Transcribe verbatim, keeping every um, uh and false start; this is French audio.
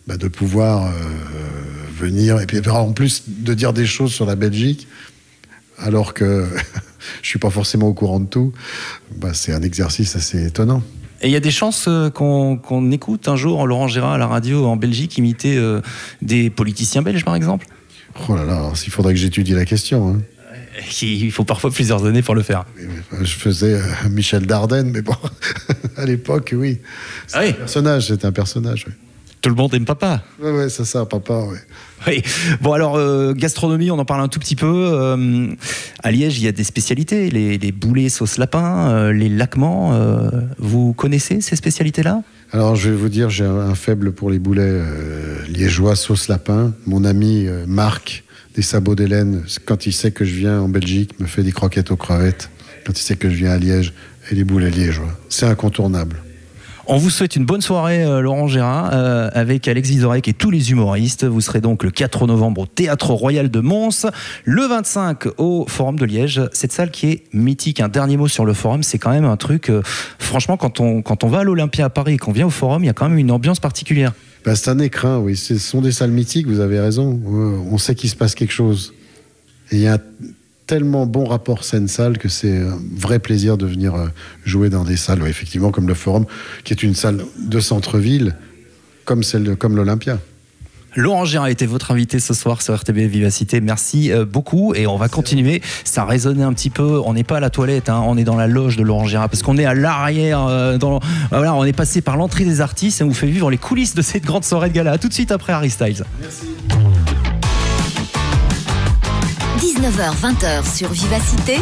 bah, de pouvoir euh, venir, et puis en plus de dire des choses sur la Belgique, alors que je suis pas forcément au courant de tout, bah, c'est un exercice assez étonnant. Et il y a des chances qu'on, qu'on écoute un jour Laurent Gérard à la radio en Belgique imiter euh, des politiciens belges, par exemple ? Oh là là, alors, il faudrait que j'étudie la question. Hein. Il faut parfois plusieurs années pour le faire. Je faisais euh, Michel Dardenne, mais bon, à l'époque, oui. C'est ah oui. un personnage, c'était un personnage, oui. Tout le monde aime papa. Oui, ouais, c'est ça, papa, oui. Oui. Bon, alors, euh, gastronomie, on en parle un tout petit peu. Euh, à Liège, il y a des spécialités, les, les boulets sauce lapin, euh, les laquements. Euh, vous connaissez ces spécialités-là ? Alors, je vais vous dire, j'ai un faible pour les boulets euh, liégeois sauce lapin. Mon ami euh, Marc, des sabots d'Hélène, quand il sait que je viens en Belgique, me fait des croquettes aux crevettes. Quand il sait que je viens à Liège, et les boulets liégeois. C'est incontournable. On vous souhaite une bonne soirée, euh, Laurent Gérard, euh, avec Alex Vizorek et tous les humoristes. Vous serez donc le quatre novembre au Théâtre Royal de Mons, le vingt-cinq au Forum de Liège. Cette salle qui est mythique. Un dernier mot sur le Forum, c'est quand même un truc... Euh, franchement, quand on, quand on va à l'Olympia à Paris et qu'on vient au Forum, il y a quand même une ambiance particulière. Ben, c'est un écrin, oui. Ce sont des salles mythiques, vous avez raison. On sait qu'il se passe quelque chose. Et il y a un tellement bon rapport scène-salle que c'est un vrai plaisir de venir jouer dans des salles, ouais, effectivement, comme le Forum, qui est une salle de centre-ville, comme, celle de, comme l'Olympia. Laurent Gérard a été votre invité ce soir sur R T B Vivacité. Merci beaucoup et on va continuer. Ça résonnait un petit peu. On n'est pas à la toilette, hein. On est dans la loge de Laurent Gérard parce qu'on est à l'arrière. Euh, dans... voilà, on est passé par l'entrée des artistes et on vous fait vivre les coulisses de cette grande soirée de gala. À tout de suite après Harry Styles. Merci. dix-neuf heures vingt sur Vivacité.